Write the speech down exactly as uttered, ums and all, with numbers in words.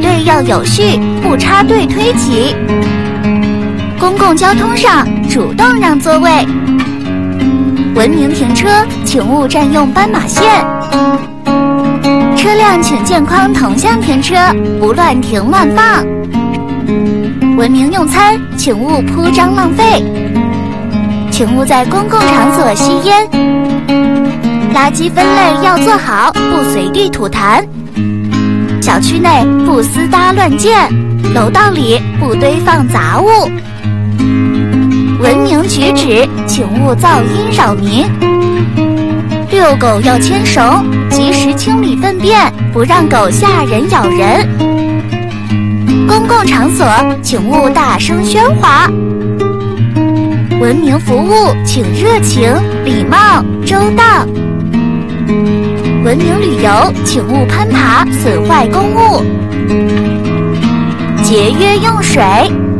队要有序，不插队推挤。公共交通上主动让座位。文明停车，请勿占用斑马线。车辆请健康同向停车，不乱停乱放。文明用餐，请勿铺张浪费。请勿在公共场所吸烟。垃圾分类要做好，不随地吐痰。小区内不私搭乱建，楼道里不堆放杂物。文明举止，请勿噪音扰民。遛狗要牵绳，及时清理粪便，不让狗吓人咬人。公共场所请勿大声喧哗。文明服务请热情、礼貌、周到。文明旅游请勿攀爬，损坏公物。节约用水。